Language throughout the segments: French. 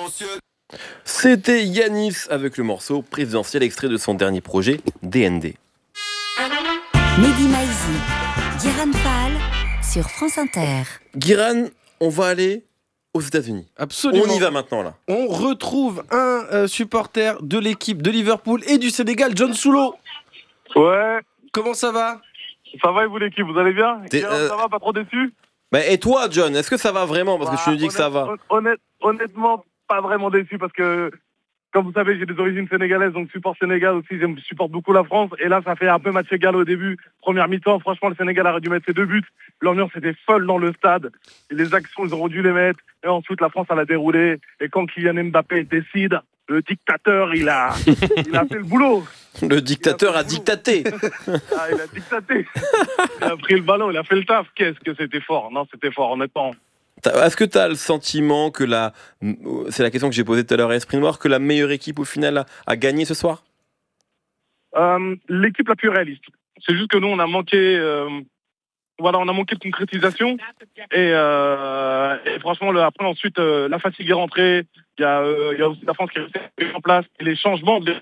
C'était Yanis avec le morceau présidentiel extrait de son dernier projet, DND. Mehdi Maizi, Guiran Fall sur France Inter. Guiran, on va aller aux États-Unis. Absolument. On y va maintenant là. On retrouve un supporter de l'équipe de Liverpool et du Sénégal, John Soulo. Ouais. Comment ça va ? Ça va et vous l'équipe, vous allez bien ? Ça va, pas trop déçu ? Et toi, John, est-ce que ça va vraiment ? Parce que tu nous dis que ça va. Honnêtement, pas vraiment déçu parce que, comme vous savez, j'ai des origines sénégalaises, donc support Sénégal aussi, je supporte beaucoup la France. Et là, ça fait un peu match égal au début. Première mi-temps, franchement, le Sénégal aurait dû mettre ses 2 buts. L'ambiance était folle dans le stade. Et les actions, ils auraient dû les mettre. Et ensuite, la France, elle a déroulé. Et quand Kylian Mbappé décide, le dictateur, il a fait le boulot. Le dictateur a dictaté. Il a dictaté. Il a pris le ballon, il a fait le taf. Qu'est-ce que c'était fort. Non, c'était fort, honnêtement. Est-ce que tu as le sentiment que c'est la question que j'ai posée tout à l'heure à Esprit Noir, que la meilleure équipe au final a gagné ce soir ? L'équipe la plus réaliste. C'est juste que nous, on a manqué, on a manqué de concrétisation. Et franchement, après, ensuite, la fatigue est rentrée. Il y a aussi la France qui est restée en place. Et les changements de...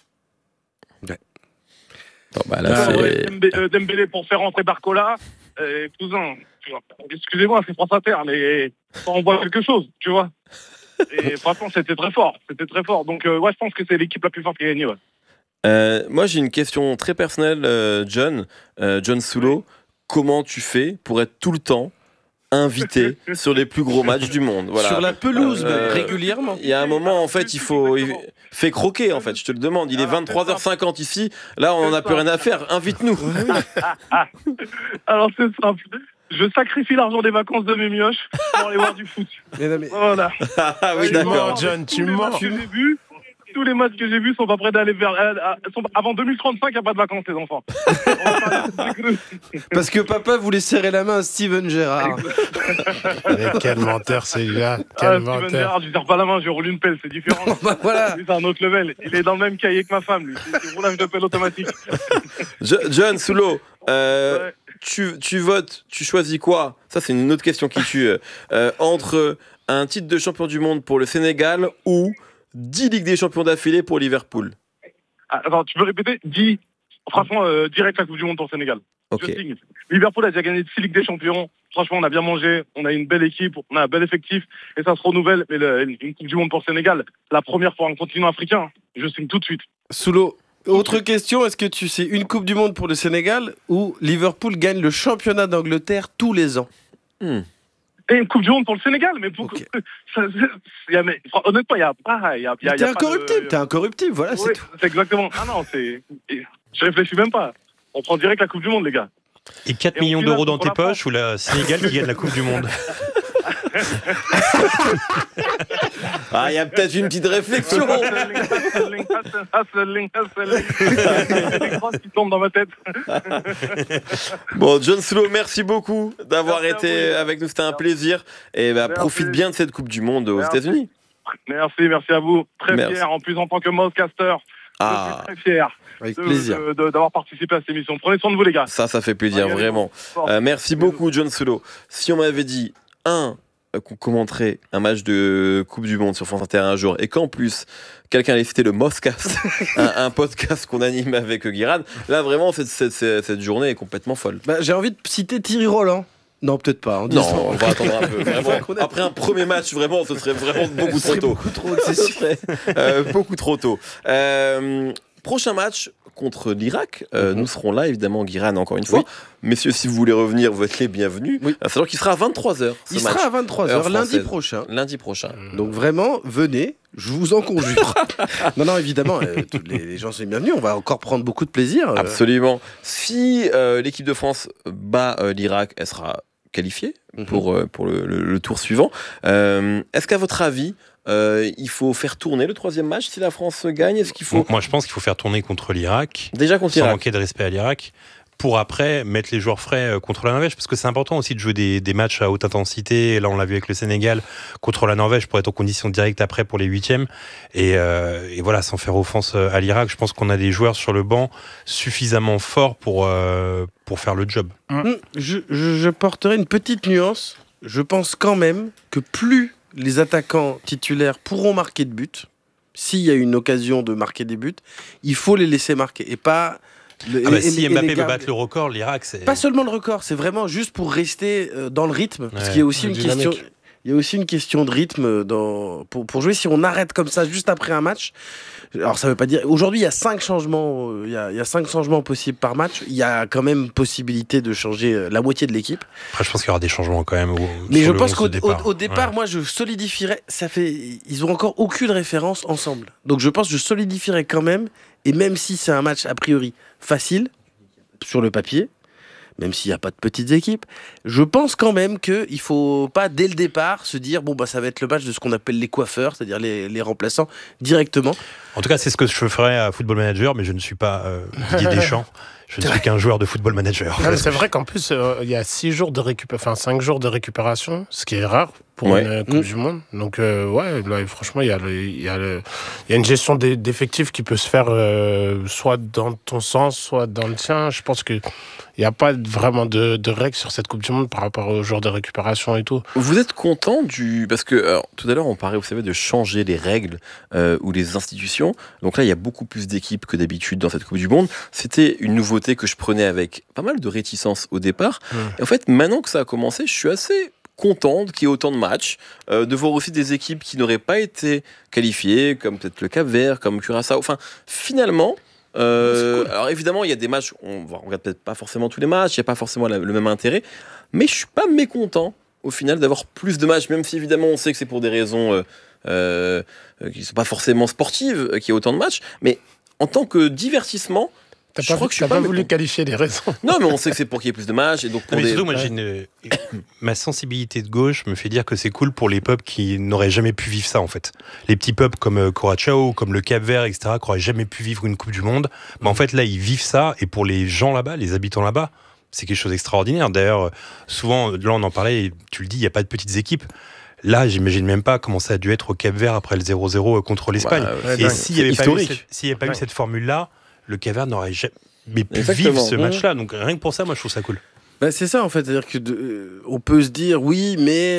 Dembélé pour faire rentrer Barcola. Cousin, excusez-moi, c'est France Inter, mais on voit quelque chose, tu vois. Et franchement, c'était très fort. Donc, je pense que c'est l'équipe la plus forte qui a gagné. Ouais. Moi, j'ai une question très personnelle, John Soulo. Comment tu fais pour être tout le temps invité sur les plus gros matchs du monde ? Voilà. Sur la pelouse, régulièrement. Il y a un moment, en fait, il fait croquer, en fait, je te le demande. Il est 23h50 ici. Là, on n'en a plus rien à faire. Invite-nous. Alors, c'est simple. Je sacrifie l'argent des vacances de mes mioches pour aller voir du foot. Voilà. Ah oui, d'accord. John, tu mens. Tous les matchs que j'ai vus sont pas prêts d'aller avant 2035, il n'y a pas de vacances, les enfants. Parce que papa voulait serrer la main à Steven Gerrard. Mais quel menteur celui-là. Steven Gerrard, je ne serre pas la main, je roule une pelle, c'est différent. Voilà. Lui, c'est un autre level. Il est dans le même cahier que ma femme, lui. C'est roulage de pelle automatique. John Soulo, tu votes, tu choisis quoi ? Ça, c'est une autre question qui tue. Entre un titre de champion du monde pour le Sénégal ou 10 Ligues des Champions d'affilée pour Liverpool. Attends, tu peux répéter ? 10, franchement, direct la Coupe du Monde pour le Sénégal. Okay. Je signe. Liverpool a déjà gagné 6 Ligues des Champions. Franchement, on a bien mangé, on a une belle équipe, on a un bel effectif, et ça se renouvelle. Mais une Coupe du Monde pour le Sénégal, la première pour un continent africain, je signe tout de suite. Soulo, autre question, est-ce que tu sais une Coupe du Monde pour le Sénégal ou Liverpool gagne le championnat d'Angleterre tous les ans ? Et une Coupe du Monde pour le Sénégal, mais pourquoi honnêtement, il n'y a pas... T'es incorruptible, t'es incorruptible, voilà, oui, c'est tout. C'est exactement... Ah non, je réfléchis même pas. On prend direct la Coupe du Monde, les gars. Et 4 millions d'euros dans tes poches ou la Sénégal qui gagne la Coupe du Monde ? Il y a peut-être une petite réflexion. qui tombe dans ma tête. Bon, John Soulo, merci beaucoup d'avoir été avec nous. C'était un plaisir. Et profite bien de cette Coupe du Monde aux États-Unis. Merci à vous. Très fier. En plus, en tant que Mousecaster, je suis très fier. Avec plaisir. D'avoir participé à cette émission. Prenez soin de vous, les gars. Ça fait plaisir, vraiment. Merci beaucoup, John Soulo. Si on m'avait dit qu'on commenterait un match de Coupe du Monde sur France Inter un jour et qu'en plus quelqu'un allait citer le Moscast, un podcast qu'on anime avec Guiran, là vraiment cette journée est complètement folle. J'ai envie de citer Thierry Roland. Non, peut-être pas. Non, on va attendre un peu. Vraiment, après un premier match, vraiment, ce serait vraiment beaucoup trop tôt. Beaucoup trop tôt. Prochain match contre l'Irak. Nous serons là, évidemment, Guiran, encore une fois. Oui. Messieurs, si vous voulez revenir, vous êtes les bienvenus. Oui. C'est-à-dire qu'il sera à 23h. Il sera à 23h lundi prochain. Donc vraiment, venez, je vous en conjure. non, évidemment, tous les gens sont les bienvenus. On va encore prendre beaucoup de plaisir. Absolument. Si l'équipe de France bat l'Irak, elle sera qualifiée pour le tour suivant. Est-ce qu'à votre avis, il faut faire tourner le troisième match si la France gagne ? Est-ce qu'il faut... Moi, je pense qu'il faut faire tourner contre l'Irak. Déjà contre l'Irak. Sans manquer de respect à l'Irak. Pour après mettre les joueurs frais contre la Norvège, parce que c'est important aussi de jouer des matchs à haute intensité. Et là, on l'a vu avec le Sénégal contre la Norvège pour être en condition directe après pour les huitièmes. Et voilà, sans faire offense à l'Irak, je pense qu'on a des joueurs sur le banc suffisamment forts pour faire le job. Je porterai une petite nuance. Je pense quand même que plus les attaquants titulaires pourront marquer de buts. S'il y a une occasion de marquer des buts, il faut les laisser marquer et pas. Si Mbappé veut battre le record, l'Irak, c'est pas seulement le record, c'est vraiment juste pour rester dans le rythme, parce qu'il y a aussi une question. Il y a aussi une question de rythme pour jouer. Si on arrête comme ça juste après un match, alors ça veut pas dire. Aujourd'hui, il y a 5 changements. Il y a 5 changements possibles par match. Il y a quand même possibilité de changer la moitié de l'équipe. Après, je pense qu'il y aura des changements quand même. Mais je pense qu'au départ, moi, je solidifierais. Ils ont encore aucune référence ensemble. Donc, je pense que je solidifierais quand même. Et même si c'est un match a priori facile sur le papier, même s'il n'y a pas de petites équipes, je pense quand même qu'il ne faut pas, dès le départ, se dire ça va être le match de ce qu'on appelle les coiffeurs, c'est-à-dire les remplaçants, directement. En tout cas, c'est ce que je ferais à Football Manager, mais je ne suis pas Didier Deschamps. Je ne suis qu'un joueur de Football Manager. C'est vrai qu'en plus, il y a 5 jours de récupération, ce qui est rare pour une Coupe du Monde. Donc, là, franchement, il y a une gestion d'effectifs qui peut se faire soit dans ton sens, soit dans le tien. Je pense qu'il n'y a pas vraiment de règles sur cette Coupe du Monde par rapport aux jours de récupération et tout. Vous êtes content parce que tout à l'heure, on parlait, vous savez, de changer les règles ou les institutions. Donc là, il y a beaucoup plus d'équipes que d'habitude dans cette Coupe du Monde. C'était une nouveauté que je prenais avec pas mal de réticence au départ. Et en fait, maintenant que ça a commencé, je suis assez content qu'il y ait autant de matchs, de voir aussi des équipes qui n'auraient pas été qualifiées, comme peut-être le Cap-Vert, comme Curaçao. Enfin, finalement, cool. Alors évidemment, il y a des matchs, on regarde peut-être pas forcément tous les matchs, il n'y a pas forcément le même intérêt, mais je suis pas mécontent au final d'avoir plus de matchs, même si évidemment on sait que c'est pour des raisons qui ne sont pas forcément sportives qu'il y ait autant de matchs, mais en tant que divertissement, je crois que je n'ai pas voulu qualifier les raisons. Non, mais on sait que c'est pour qu'il y ait plus de matchs. Et donc surtout, moi, ma sensibilité de gauche me fait dire que c'est cool pour les peuples qui n'auraient jamais pu vivre ça, en fait. Les petits peuples comme Curaçao, comme le Cap-Vert, etc., qui n'auraient jamais pu vivre une Coupe du Monde. Mais en fait, là, ils vivent ça. Et pour les gens là-bas, les habitants là-bas, c'est quelque chose d'extraordinaire. D'ailleurs, souvent, là, on en parlait, tu le dis, il n'y a pas de petites équipes. Là, j'imagine même pas comment ça a dû être au Cap-Vert après le 0-0 contre l'Espagne. Et s'il n'y avait pas eu cette formule-là, le Cap-Vert n'aurait jamais pu vivre ce match-là. Donc rien que pour ça, moi, je trouve ça cool. C'est ça, en fait. C'est-à-dire on peut se dire, oui, mais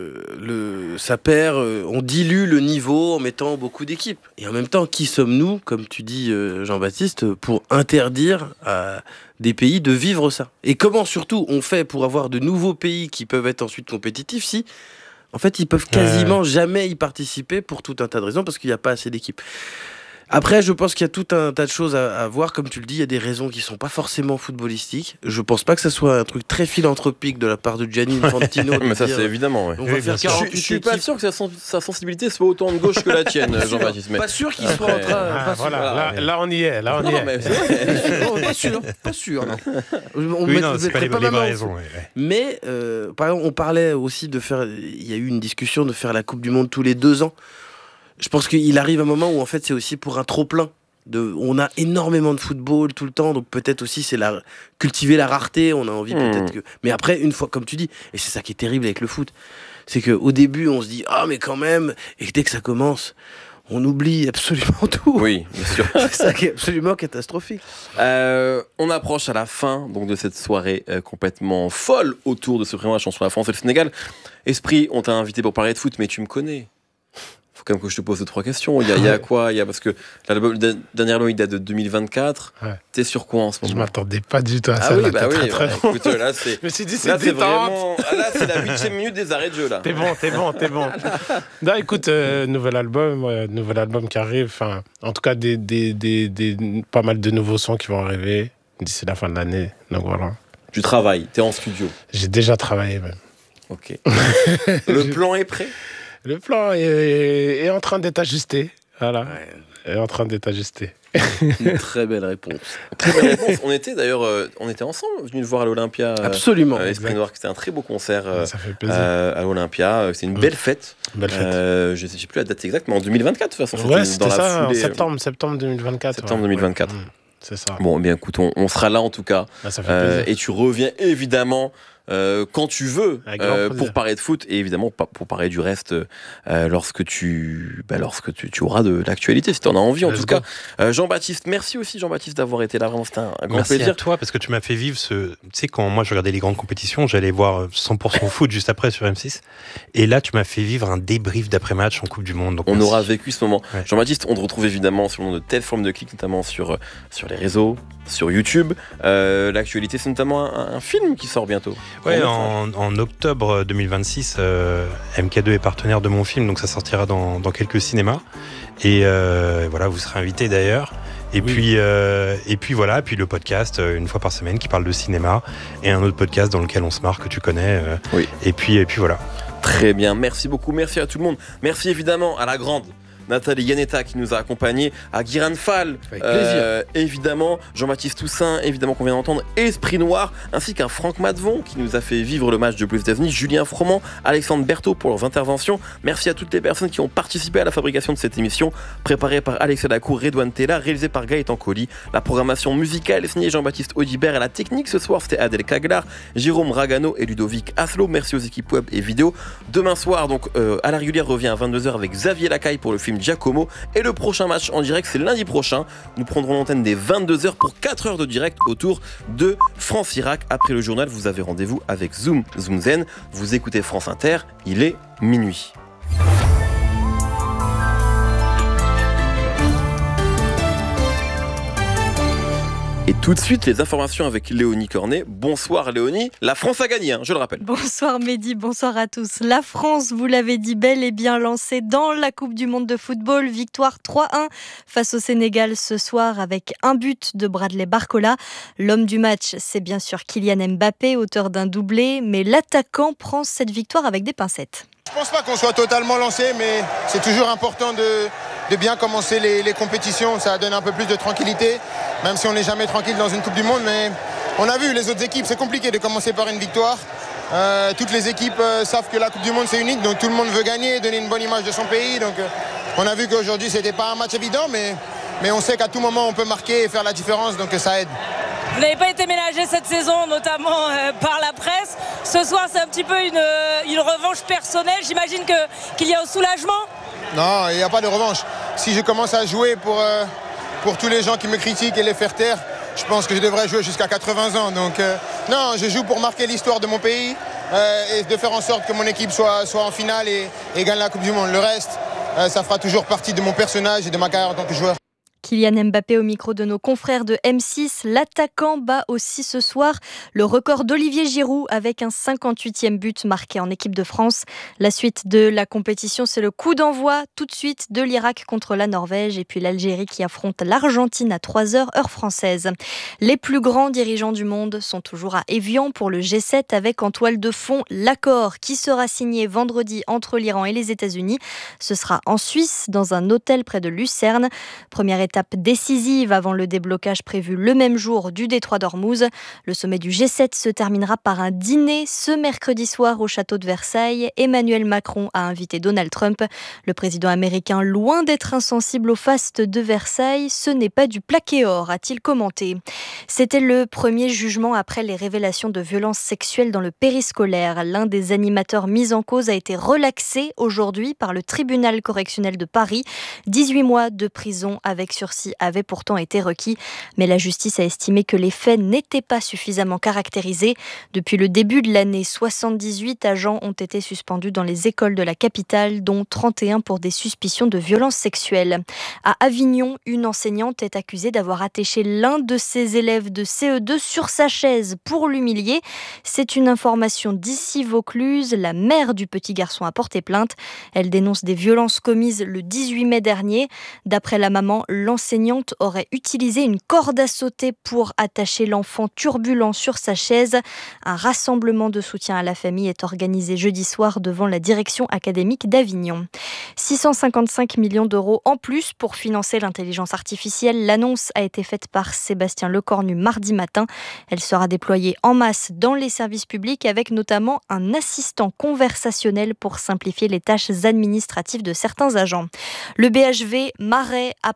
ça perd, on dilue le niveau en mettant beaucoup d'équipes. Et en même temps, qui sommes-nous, comme tu dis, Jean-Baptiste, pour interdire à des pays de vivre ça? Et comment, surtout, on fait pour avoir de nouveaux pays qui peuvent être ensuite compétitifs si, en fait, ils peuvent quasiment jamais y participer pour tout un tas de raisons, parce qu'il n'y a pas assez d'équipes. Après, je pense qu'il y a tout un tas de choses à voir. Comme tu le dis, il y a des raisons qui ne sont pas forcément footballistiques. Je ne pense pas que ça soit un truc très philanthropique de la part de Gianni Infantino. Mais ça, c'est évidemment. Ouais. Je ne suis pas sûr que sa sensibilité soit autant de gauche que la tienne, Jean-Baptiste. Pas sûr qu'il soit en train... Là, on y est. Pas sûr. On c'est pas les vraies raisons. Mais, par exemple, on parlait aussi de faire... Il y a eu une discussion de faire la Coupe du Monde tous les 2 ans. Je pense qu'il arrive un moment où en fait c'est aussi pour un trop-plein. On a énormément de football tout le temps, donc peut-être aussi c'est cultiver la rareté, on a envie peut-être que... Mais après, une fois, comme tu dis, et c'est ça qui est terrible avec le foot, c'est qu'au début on se dit « Ah mais quand même !» et dès que ça commence, on oublie absolument tout. Oui, bien sûr. C'est ça qui est absolument catastrophique. On approche à la fin donc, de cette soirée complètement folle autour de ce premier match entre la France et le Sénégal. Esprit, on t'a invité pour parler de foot, mais tu me connais. Faut quand même que je te pose 2-3 questions. Il y a quoi? Parce que le dernier album il date de 2024. Ouais. T'es sur quoi en ce moment? Je m'attendais pas du tout à ça. Ah oui, bah oui. Très écoute, là c'est. Je me suis dit c'est vraiment. Là c'est la 8e minute des arrêts de jeu là. T'es bon. Non, écoute, nouvel album qui arrive. Enfin, en tout cas pas mal de nouveaux sons qui vont arriver d'ici la fin de l'année. Donc voilà. Tu travailles. T'es en studio. J'ai déjà travaillé même. Ok. Le plan est prêt? Le plan est en train d'être ajusté. Voilà. Est en train d'être ajusté. Une très belle réponse. On était ensemble venus le voir à l'Olympia. Absolument. Esprit Noir, c'était un très beau concert ça fait plaisir. à l'Olympia. C'est une belle fête. Je ne sais plus la date exacte, mais en 2024 de toute façon. C'était ça, en septembre 2024. Septembre 2024. C'est ça. Bon, eh bien écoute, on sera là en tout cas. Ça fait plaisir. Et tu reviens évidemment quand tu veux Avec pour parler de foot et évidemment pour parler du reste lorsque tu auras de l'actualité si tu en as envie. En tout cas, Jean-Baptiste, merci aussi Jean-Baptiste d'avoir été là. Vraiment, c'était un grand Merci plaisir. à toi parce que tu m'as fait vivre tu sais, quand moi je regardais les grandes compétitions, j'allais voir 100% foot juste après sur M6. Et là, tu m'as fait vivre un débrief d'après-match en Coupe du Monde. Donc On merci. aura vécu ce moment. Ouais. Jean-Baptiste, on te retrouve évidemment sur le nom de telle forme de clic, notamment sur les réseaux, sur YouTube. L'actualité, c'est notamment un film qui sort bientôt. Ouais, en octobre 2026, MK2 est partenaire de mon film, donc ça sortira dans quelques cinémas. Et voilà, vous serez invités d'ailleurs. Et puis voilà, puis le podcast une fois par semaine qui parle de cinéma et un autre podcast dans lequel on se marre que tu connais. Oui. Et puis voilà. Très bien, merci beaucoup, merci à tout le monde. Merci évidemment à la grande Nathalie Yanetta qui nous a accompagnés, à Guiran Fall, Avec plaisir. évidemment, Jean-Baptiste Toussaint, évidemment qu'on vient d'entendre, Esprit Noir, ainsi qu'un Franck Madvon qui nous a fait vivre le match de Blues d'Avenir, Julien Froment, Alexandre Berthaud pour leurs interventions. Merci à toutes les personnes qui ont participé à la fabrication de cette émission, préparée par Alexia Dacour, Redouane Tella, réalisée par Gaëtan Colli. La programmation musicale est signée Jean-Baptiste Audibert, et la technique ce soir c'était Adèle Caglar, Jérôme Ragano et Ludovic Aslo. Merci aux équipes web et vidéo. Demain soir, donc à la régulière, revient à 22h avec Xavier Lacaille pour le film Giacomo. Et le prochain match en direct, c'est lundi prochain. Nous prendrons l'antenne dès 22h pour 4 heures de direct autour de France-Irak. Après le journal, vous avez rendez-vous avec Zoom Zen. Vous écoutez France Inter, il est minuit. Et tout de suite, les informations avec Léonie Cornet. Bonsoir Léonie. La France a gagné, je le rappelle. Bonsoir Mehdi, bonsoir à tous. La France, vous l'avez dit, bel et bien lancée dans la Coupe du Monde de football. Victoire 3-1 face au Sénégal ce soir avec un but de Bradley Barcola. L'homme du match, c'est bien sûr Kylian Mbappé, auteur d'un doublé. Mais l'attaquant prend cette victoire avec des pincettes. Je pense pas qu'on soit totalement lancé, mais c'est toujours important de bien commencer les compétitions. Ça donne un peu plus de tranquillité, même si on n'est jamais tranquille dans une Coupe du Monde. Mais on a vu les autres équipes, c'est compliqué de commencer par une victoire. Toutes les équipes savent que la Coupe du Monde c'est unique, donc tout le monde veut gagner, donner une bonne image de son pays. Donc on a vu qu'aujourd'hui c'était pas un match évident, mais on sait qu'à tout moment on peut marquer et faire la différence, donc ça aide. Vous n'avez pas été ménagé cette saison, notamment par la presse. Ce soir, c'est un petit peu une revanche personnelle. J'imagine qu'il y a un soulagement. Non, il n'y a pas de revanche. Si je commence à jouer pour tous les gens qui me critiquent et les faire taire, je pense que je devrais jouer jusqu'à 80 ans. Donc non, je joue pour marquer l'histoire de mon pays et de faire en sorte que mon équipe soit en finale et gagne la Coupe du Monde. Le reste, ça fera toujours partie de mon personnage et de ma carrière en tant que joueur. Kylian Mbappé au micro de nos confrères de M6. L'attaquant bat aussi ce soir le record d'Olivier Giroud avec un 58e but marqué en équipe de France. La suite de la compétition, c'est le coup d'envoi tout de suite de l'Irak contre la Norvège et puis l'Algérie qui affronte l'Argentine à 3h heure française. Les plus grands dirigeants du monde sont toujours à Évian pour le G7 avec en toile de fond l'accord qui sera signé vendredi entre l'Iran et les États-Unis. Ce sera en Suisse dans un hôtel près de Lucerne. Première étape décisive avant le déblocage prévu le même jour du détroit d'Ormuz. Le sommet du G7 se terminera par un dîner ce mercredi soir au château de Versailles. Emmanuel Macron a invité Donald Trump. Le président américain, loin d'être insensible au faste de Versailles, ce n'est pas du plaqué or, a-t-il commenté. C'était le premier jugement après les révélations de violences sexuelles dans le périscolaire. L'un des animateurs mis en cause a été relaxé aujourd'hui par le tribunal correctionnel de Paris. 18 mois de prison avec sursis avait pourtant été requis, mais la justice a estimé que les faits n'étaient pas suffisamment caractérisés. Depuis le début de l'année, 78 agents ont été suspendus dans les écoles de la capitale, dont 31 pour des suspicions de violences sexuelles. À Avignon, une enseignante est accusée d'avoir attaché l'un de ses élèves de CE2 sur sa chaise pour l'humilier. C'est une information d'ici Vaucluse. La mère du petit garçon a porté plainte. Elle dénonce des violences commises le 18 mai dernier. D'après la maman, l'enseignante aurait utilisé une corde à sauter pour attacher l'enfant turbulent sur sa chaise. Un rassemblement de soutien à la famille est organisé jeudi soir devant la direction académique d'Avignon. 655 millions d'euros en plus pour financer l'intelligence artificielle. L'annonce a été faite par Sébastien Lecornu mardi matin. Elle sera déployée en masse dans les services publics avec notamment un assistant conversationnel pour simplifier les tâches administratives de certains agents. Le BHV Marais à Paris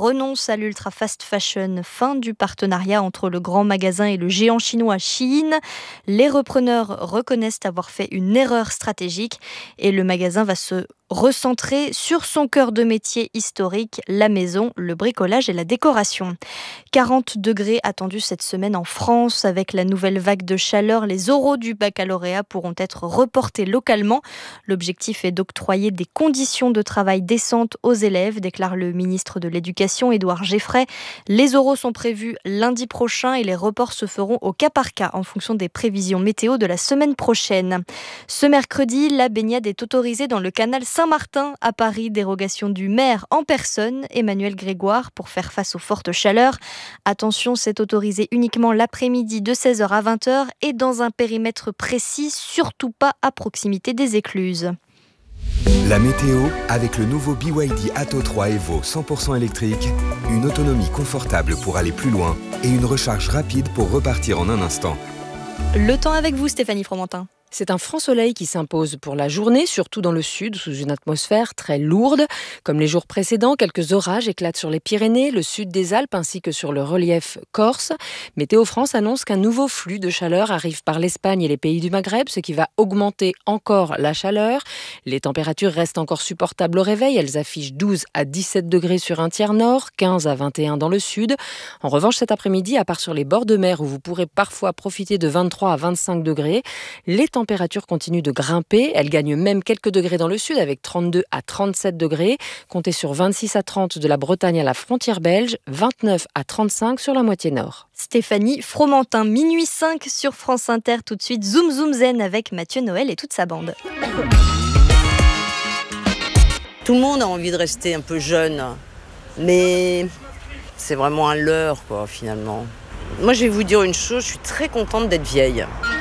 renonce à l'ultra fast fashion. Fin du partenariat entre le grand magasin et le géant chinois Shein. Les repreneurs reconnaissent avoir fait une erreur stratégique et le magasin va se recentrer sur son cœur de métier historique, la maison, le bricolage et la décoration. 40 degrés attendus cette semaine en France. Avec la nouvelle vague de chaleur, les oraux du baccalauréat pourront être reportés localement. L'objectif est d'octroyer des conditions de travail décentes aux élèves, déclare le ministre de l'Éducation, Édouard Geffray. Les oraux sont prévus lundi prochain et les reports se feront au cas par cas en fonction des prévisions météo de la semaine prochaine. Ce mercredi, la baignade est autorisée dans le canal Saint-Martin à Paris, dérogation du maire en personne, Emmanuel Grégoire, pour faire face aux fortes chaleurs. Attention, c'est autorisé uniquement l'après-midi de 16h à 20h et dans un périmètre précis, surtout pas à proximité des écluses. La météo avec le nouveau BYD Atto 3 Evo 100% électrique, une autonomie confortable pour aller plus loin et une recharge rapide pour repartir en un instant. Le temps avec vous, Stéphanie Fromentin. C'est un franc soleil qui s'impose pour la journée, surtout dans le sud, sous une atmosphère très lourde. Comme les jours précédents, quelques orages éclatent sur les Pyrénées, le sud des Alpes ainsi que sur le relief corse. Météo France annonce qu'un nouveau flux de chaleur arrive par l'Espagne et les pays du Maghreb, ce qui va augmenter encore la chaleur. Les températures restent encore supportables au réveil. Elles affichent 12 à 17 degrés sur un tiers nord, 15 à 21 dans le sud. En revanche, cet après-midi, à part sur les bords de mer où vous pourrez parfois profiter de 23 à 25 degrés, les températures continuent de grimper. Elles gagnent même quelques degrés dans le sud avec 32 à 37 degrés. Comptez sur 26 à 30 de la Bretagne à la frontière belge, 29 à 35 sur la moitié nord. Stéphanie Fromentin, minuit 5 sur France Inter. Tout de suite, Zoom Zoom Zen avec Mathieu Noël et toute sa bande. Tout le monde a envie de rester un peu jeune, mais c'est vraiment un leurre, quoi, finalement. Moi, je vais vous dire une chose, je suis très contente d'être vieille.